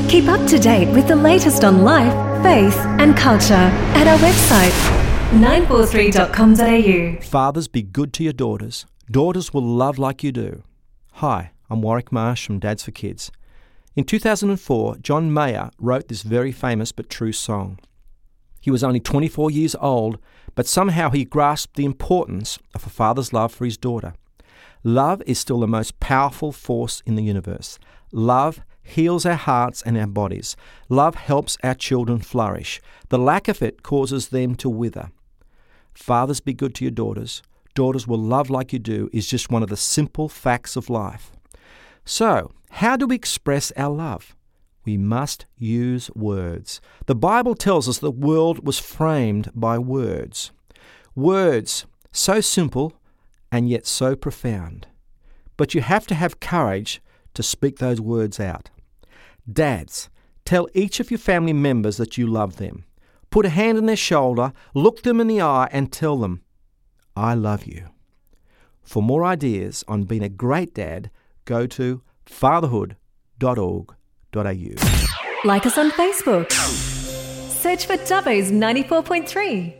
Keep up to date with the latest on life, faith and culture at our website 943.com.au. Fathers, be good to your daughters. Daughters will love like you do. Hi, I'm Warwick Marsh from Dads for Kids. In 2004, John Mayer wrote this very famous but true song. He was only 24 years old, but somehow he grasped the importance of a father's love for his daughter. Love is still the most powerful force in the universe. Love heals our hearts and our bodies. Love helps our children flourish. The lack of it causes them to wither. Fathers, be good to your daughters. Daughters will love like you do is just one of the simple facts of life. So, how do we express our love? We must use words. The Bible tells us the world was framed by words. Words, so simple and yet so profound. But you have to have courage to speak those words out. Dads, tell each of your family members that you love them. Put a hand on their shoulder, look them in the eye and tell them, I love you. For more ideas on being a great dad, go to fatherhood.org.au. Like us on Facebook. Search for Dubbo's 94.3.